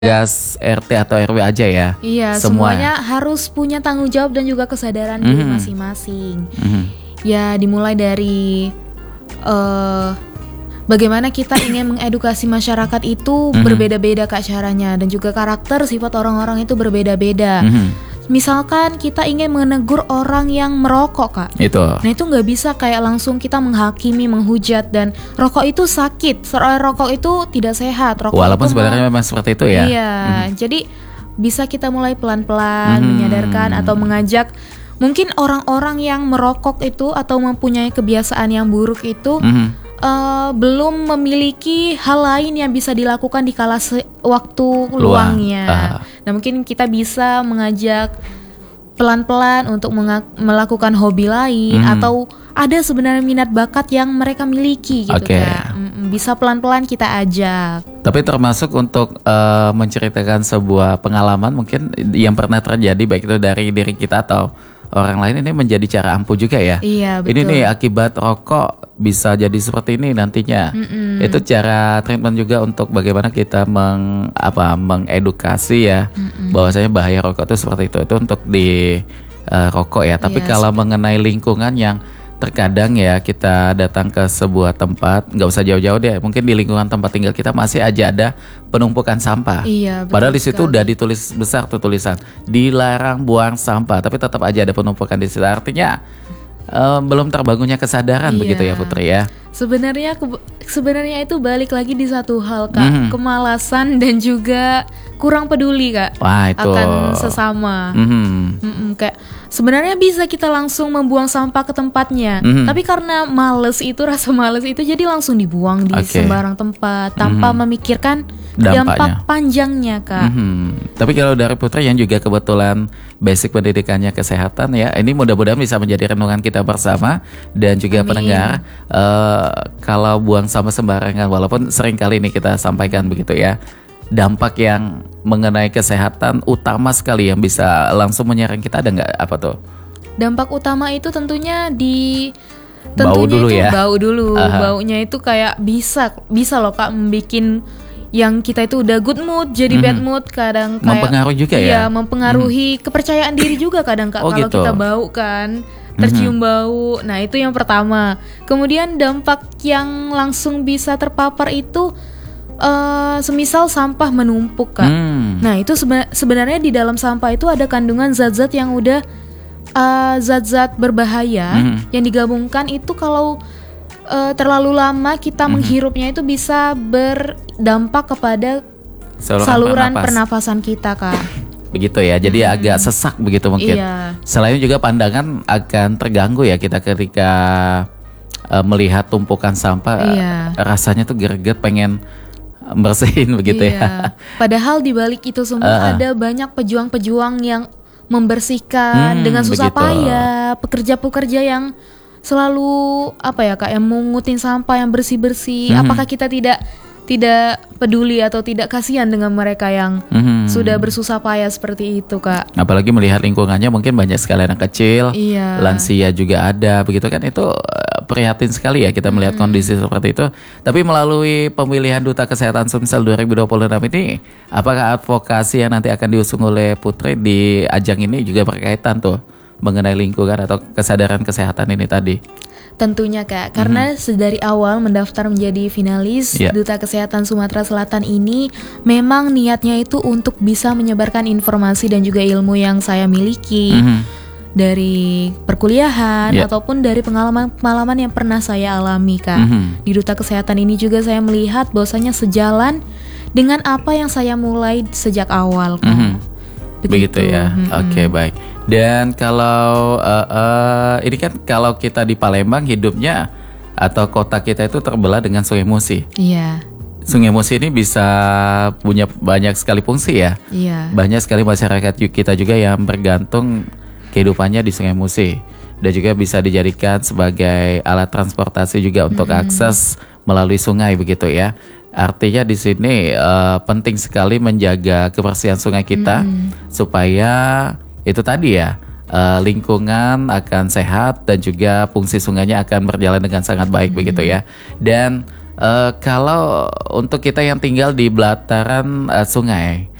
gas RT atau RW aja ya. Iya, semuanya harus punya tanggung jawab dan juga kesadaran diri masing-masing. Ya, dimulai dari bagaimana kita ingin mengedukasi masyarakat itu berbeda-beda Kak caranya, dan juga karakter sifat orang-orang itu berbeda-beda. Misalkan kita ingin menegur orang yang merokok Kak, nah itu nggak bisa kayak langsung kita menghakimi, menghujat, dan rokok itu sakit, soal rokok itu tidak sehat. Rokok walaupun itu sebenarnya memang seperti itu ya. Iya, jadi bisa kita mulai pelan-pelan menyadarkan atau mengajak mungkin orang-orang yang merokok itu atau mempunyai kebiasaan yang buruk itu belum memiliki hal lain yang bisa dilakukan di kala waktu luangnya. Nah mungkin kita bisa mengajak pelan-pelan untuk melakukan hobi lain atau ada sebenarnya minat bakat yang mereka miliki gitu Kak. Bisa pelan-pelan kita ajak. Tapi termasuk untuk menceritakan sebuah pengalaman mungkin yang pernah terjadi, baik itu dari diri kita atau orang lain, ini menjadi cara ampuh juga ya. Iya betul. Ini nih akibat rokok bisa jadi seperti ini nantinya. Itu cara treatment juga untuk bagaimana kita mengedukasi ya, bahwasanya bahaya rokok itu seperti itu untuk di rokok ya. Tapi kalau mengenai lingkungan yang terkadang ya kita datang ke sebuah tempat, nggak usah jauh-jauh deh, mungkin di lingkungan tempat tinggal kita masih aja ada penumpukan sampah. Iya, padahal di situ udah ditulis besar tuh tulisan dilarang buang sampah, tapi tetap aja ada penumpukan di situ. Artinya belum terbangunnya kesadaran begitu ya Putri ya. Sebenarnya itu balik lagi di satu hal Kak, kemalasan dan juga kurang peduli Kak. Wah, itu akan sesama. Kayak sebenarnya bisa kita langsung membuang sampah ke tempatnya, tapi karena rasa males itu jadi langsung dibuang di sembarang tempat tanpa memikirkan dampak panjangnya Kak. Tapi kalau dari Putri yang juga kebetulan basic pendidikannya kesehatan ya, ini mudah-mudahan bisa menjadi renungan kita bersama dan juga pendengar. Kalau buang sampah sembarangan, walaupun sering kali ini kita sampaikan begitu ya, dampak yang mengenai kesehatan utama sekali yang bisa langsung menyerang kita ada nggak, apa tuh? Dampak utama itu tentunya bau dulu itu ya. Bau dulu. Baunya itu kayak bisa loh Kak membikin yang kita itu udah good mood jadi bad mood, kadang kayak mempengaruhi juga ya. Iya, mempengaruhi kepercayaan diri juga kadang Kak. Kalau gitu. kita bau kan, tercium bau. Nah, itu yang pertama. Kemudian dampak yang langsung bisa terpapar itu semisal sampah menumpuk Kak. Nah itu sebenarnya di dalam sampah itu ada kandungan zat-zat yang udah zat-zat berbahaya yang digabungkan itu kalau terlalu lama kita menghirupnya itu bisa berdampak kepada saluran pernafasan kita Kak. Begitu ya, jadi agak sesak begitu mungkin. Selain juga pandangan akan terganggu ya kita ketika melihat tumpukan sampah. Rasanya tuh greget pengen bersihin begitu ya. Padahal di balik itu semua ada banyak pejuang-pejuang yang membersihkan dengan susah payah, pekerja-pekerja yang selalu Kak, yang mengutin sampah, yang bersih-bersih. Apakah kita tidak peduli atau tidak kasihan dengan mereka yang sudah bersusah payah seperti itu Kak? Apalagi melihat lingkungannya mungkin banyak sekali anak kecil, lansia juga ada begitu kan, itu prihatin sekali ya kita melihat kondisi seperti itu. Tapi melalui pemilihan Duta Kesehatan Sumsel 2026 ini, apakah advokasi yang nanti akan diusung oleh Putri di ajang ini juga berkaitan tuh mengenai lingkungan atau kesadaran kesehatan ini tadi? Tentunya Kak, karena dari awal mendaftar menjadi finalis Duta Kesehatan Sumatera Selatan ini memang niatnya itu untuk bisa menyebarkan informasi dan juga ilmu yang saya miliki dari perkuliahan ataupun dari pengalaman yang pernah saya alami Kak. Di Duta Kesehatan ini juga saya melihat bahwasanya sejalan dengan apa yang saya mulai sejak awal Kak. Begitu ya. Oke, baik. Dan kalau ini kan kalau kita di Palembang hidupnya atau kota kita itu terbelah dengan Sungai Musi. Iya. Sungai Musi ini bisa punya banyak sekali fungsi ya. Banyak sekali masyarakat kita juga yang bergantung kehidupannya di Sungai Musi, dan juga bisa dijadikan sebagai alat transportasi juga untuk akses melalui sungai begitu ya. Artinya di sini penting sekali menjaga kebersihan sungai kita supaya itu tadi ya, lingkungan akan sehat dan juga fungsi sungainya akan berjalan dengan sangat baik begitu ya. Dan Kalau untuk kita yang tinggal di belataran sungai,